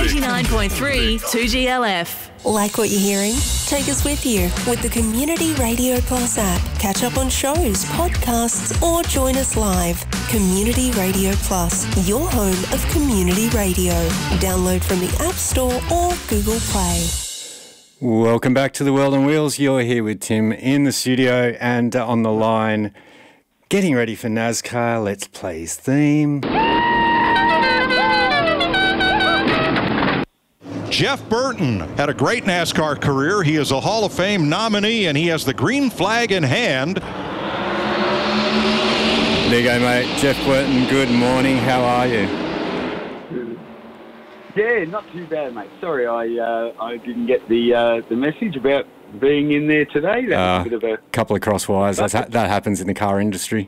89.3 2GLF. Like what you're hearing? Take us with you with the Community Radio Plus app. Catch up on shows, podcasts, or join us live. Community Radio Plus, your home of community radio. Download from the App Store or Google Play. Welcome back to The World on Wheels. You're here with Tim in the studio and on the line, getting ready for NASCAR Let's Plays theme. Jeff Burton had a great NASCAR career. He is a Hall of Fame nominee, and he has the green flag in hand. There you go, mate. Jeff Burton, good morning. How are you? Yeah, not too bad, mate. Sorry, I didn't get the message about being in there today. That was a bit of a couple of cross wires. That happens in the car industry.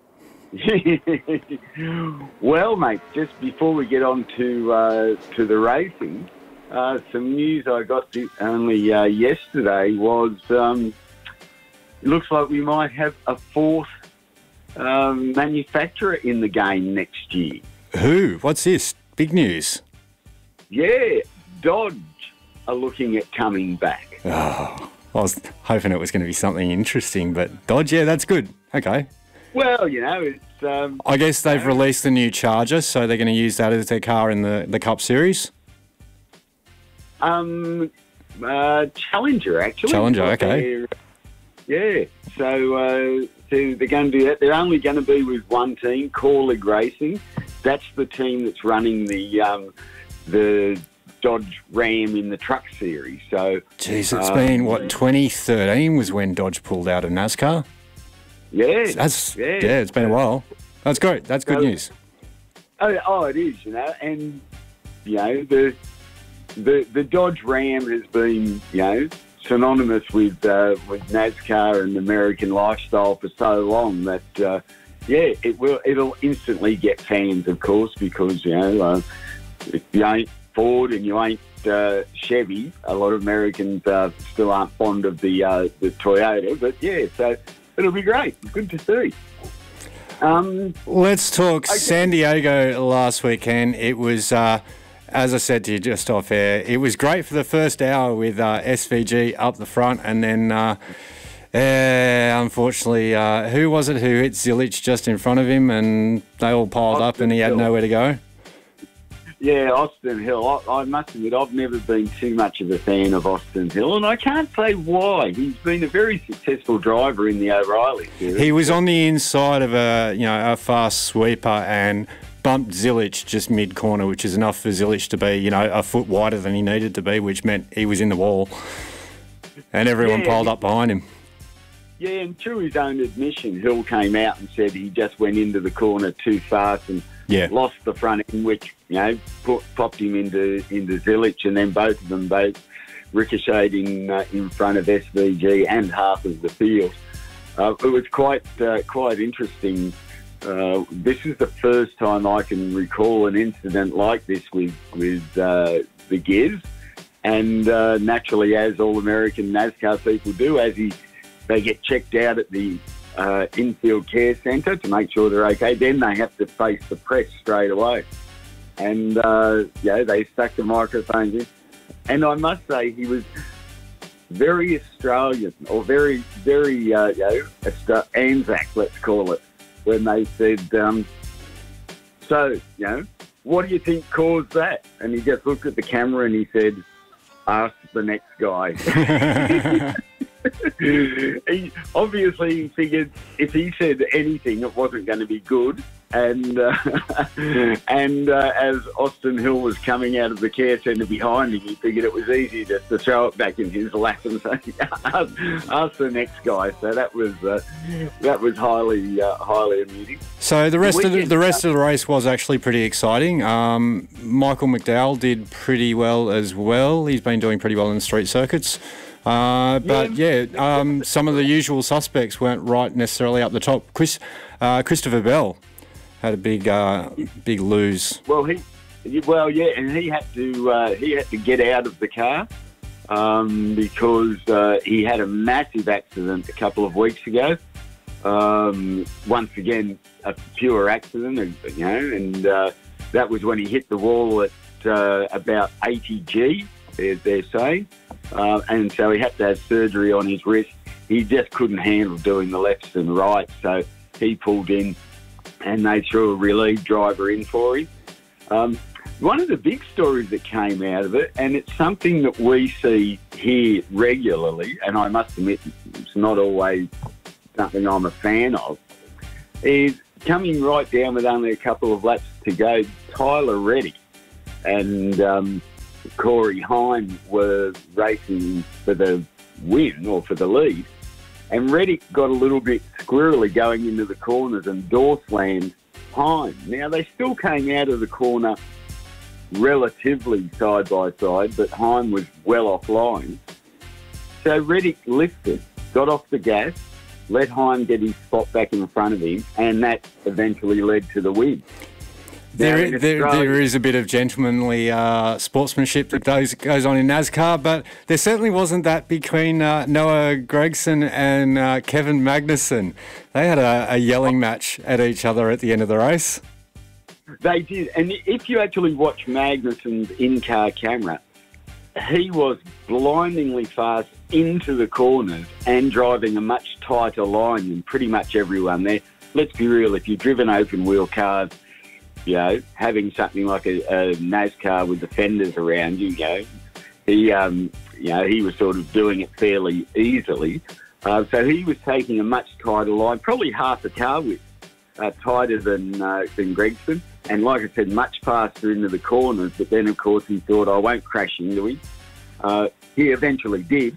Well, mate, just before we get on to the racing, some news I got only yesterday was it looks like we might have a fourth manufacturer in the game next year. Who? What's this? Big news. Yeah, Dodge are looking at coming back. Oh, I was hoping it was going to be something interesting, but Dodge, yeah, that's good. Okay. Well, you know, it's... I guess they've released the new Charger, so they're going to use that as their car in the Cup Series? Challenger, actually. Challenger, okay. Yeah, so they're going to do that. They're only going to be with one team, Corlig Racing. That's the team that's running the Dodge Ram in the Truck Series. So, jeez, it's been, 2013 was when Dodge pulled out of NASCAR? Yeah. It's been a while. That's great. That's good news. Oh, it is, you know. And, you know, the Dodge Ram has been, you know, synonymous with NASCAR and American lifestyle for so long that, it'll instantly get fans, of course, because, you know, if you ain't Ford and you ain't Chevy, a lot of Americans still aren't fond of the Toyota. But, yeah, so it'll be great. Good to see. Let's talk San Diego last weekend. It was, as I said to you just off air, it was great for the first hour with SVG up the front, and then unfortunately, who was it who hit Zilich just in front of him, and they all piled up and he had nowhere to go? Yeah, Austin Hill. I must admit, I've never been too much of a fan of Austin Hill, and I can't say why. He's been a very successful driver in the O'Reilly series. He was on the inside of a fast sweeper and bumped Zilich just mid-corner, which is enough for Zilich to be, a foot wider than he needed to be, which meant he was in the wall. And everyone piled up behind him. Yeah, and through his own admission, Hill came out and said he just went into the corner too fast and lost the front end, which, popped him into Zilich, and then both of them ricocheted in front of SVG and half of the field. It was quite interesting. This is the first time I can recall an incident like this with the Giz, and naturally, as all American NASCAR people do, they get checked out at the infield care centre to make sure they're okay. Then they have to face the press straight away. And, they stuck the microphones in. And I must say, he was very Australian, or very, very, Anzac, let's call it, when they said, what do you think caused that? And he just looked at the camera and he said, ask the next guy. He obviously figured if he said anything, it wasn't going to be good. And as Austin Hill was coming out of the care centre behind him, he figured it was easy just to throw it back in his lap and say, ask the next guy. So that was highly amusing. So the rest of the race was actually pretty exciting. Michael McDowell did pretty well as well. He's been doing pretty well in the street circuits. Some of the usual suspects weren't right necessarily up the top. Christopher Bell had a big lose. And he had to get out of the car because he had a massive accident a couple of weeks ago. Once again, a pure accident, and that was when he hit the wall at about 80G, they're saying. And so he had to have surgery on his wrist. He just couldn't handle doing the lefts and rights, so he pulled in and they threw a relief driver in for him. One of the big stories that came out of it, and it's something that we see here regularly, and I must admit it's not always something I'm a fan of, is coming right down with only a couple of laps to go, Tyler Reddick and Corey Heim were racing for the win or for the lead, and Reddick got a little bit squirrely going into the corners and door-slammed Heim. Now, they still came out of the corner relatively side by side, but Heim was well offline. So Reddick lifted, got off the gas, let Heim get his spot back in front of him, and that eventually led to the win. There is a bit of gentlemanly sportsmanship that goes on in NASCAR, but there certainly wasn't that between Noah Gragson and Kevin Magnussen. They had a yelling match at each other at the end of the race. They did, and if you actually watch Magnussen's in-car camera, he was blindingly fast into the corners and driving a much tighter line than pretty much everyone there. Let's be real, if you've driven open-wheel cars, you know, having something like a NASCAR with the fenders around you, he was sort of doing it fairly easily. So he was taking a much tighter line, probably half a car width, tighter than Gragson. And like I said, much faster into the corners. But then, of course, he thought, I won't crash into him. He eventually did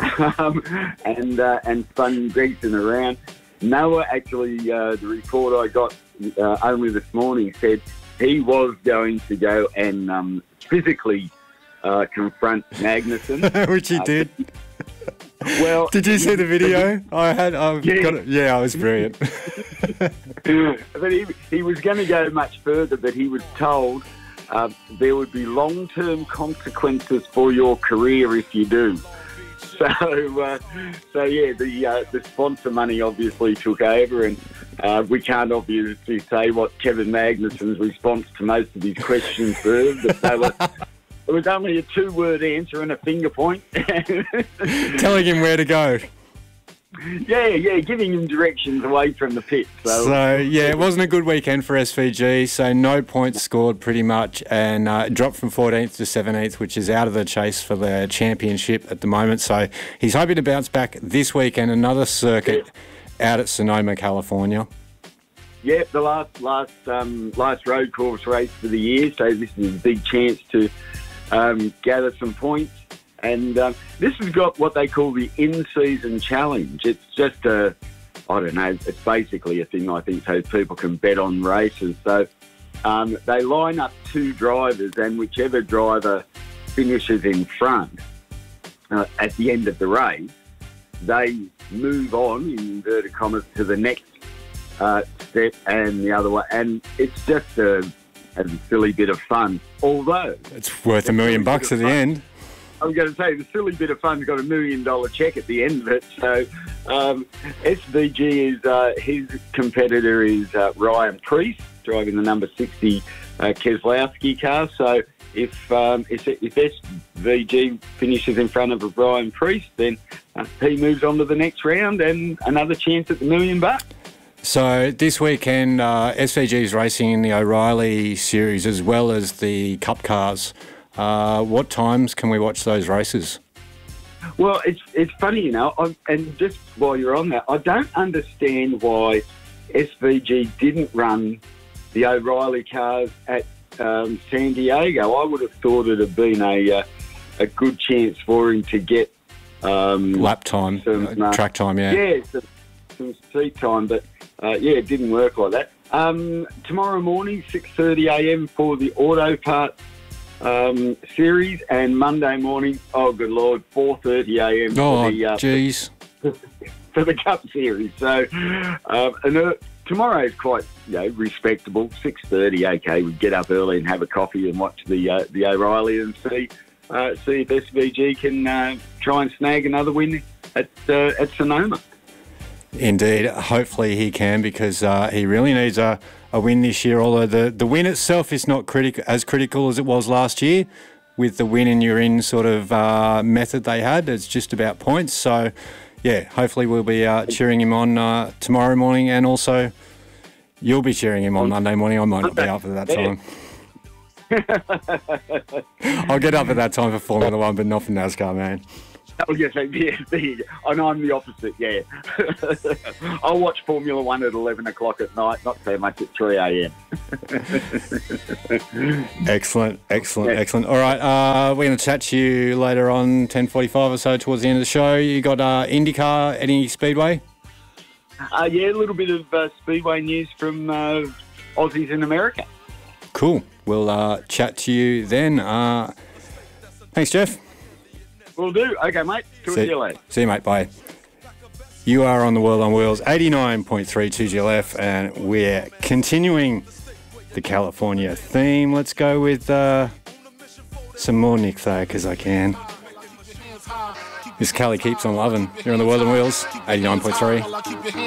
and spun Gragson around. Noah, actually, the report I got only this morning said he was going to go and physically confront Magnussen. Which he did. Well, did you see the video? I was brilliant. But he was going to go much further, but he was told there would be long-term consequences for your career if you do. The sponsor money obviously took over, and we can't obviously say what Kevin Magnussen's response to most of his questions were, but it was only a 2-word answer and a finger point. Telling him where to go. Yeah, giving him directions away from the pit. So it wasn't a good weekend for SVG, so no points scored pretty much, and it dropped from 14th to 17th, which is out of the chase for the championship at the moment. So he's hoping to bounce back this weekend, another circuit out at Sonoma, California. Yeah, the last road course race for the year, so this is a big chance to gather some points. And this has got what they call the in-season challenge. It's just it's basically a thing, I think, so people can bet on races. So they line up 2 drivers, and whichever driver finishes in front at the end of the race, they move on, in inverted commas, to the next step and the other one. And it's just a silly bit of fun, although it's worth $1 million at the end. I was going to say, the silly bit of fun's got $1 million check at the end of it. So SVG is his competitor is Ryan Preece, driving the number 60 Keselowski car. So if SVG finishes in front of Ryan Preece, then he moves on to the next round and another chance at the $1 million. So this weekend, SVG is racing in the O'Reilly Series as well as the Cup cars. What times can we watch those races? Well, it's funny, and just while you're on that, I don't understand why SVG didn't run the O'Reilly cars at San Diego. I would have thought it had been a good chance for him to get lap time, track time, yeah, some seat time, but it didn't work like that. Tomorrow morning, 6:30 a.m. for the Auto Parts series, and Monday morning, oh good Lord, 4:30 a.m. for the Cup series. So tomorrow is quite respectable. 6:30, okay, we get up early and have a coffee and watch the O'Reilly and see if SVG can try and snag another win at Sonoma. Indeed, hopefully he can, because he really needs a a win this year, although the win itself is not as critical as it was last year with the win and you're in sort of method they had. It's just about points. So, yeah, hopefully we'll be cheering him on tomorrow morning, and also you'll be cheering him on Monday morning. I might not be up at that time. I'll get up at that time for Formula One, but not for NASCAR, man. Oh, yes, yeah, and I'm the opposite, yeah. I'll watch Formula One at 11 o'clock at night, not so much at 3 a.m. Excellent. All right, we're going to chat to you later on, 10:45 or so, towards the end of the show. You got IndyCar, any Speedway? Yeah, a little bit of Speedway news from Aussies in America. Cool. We'll chat to you then. Thanks, Jeff. Will do. Okay, mate. See you later. See you, mate. Bye. You are on the World on Wheels, 89.3 2GLF, and we're continuing the California theme. Let's go with some more Nick Thayer's I Can. This Kelly keeps on loving. You're on the World on Wheels, 89.3.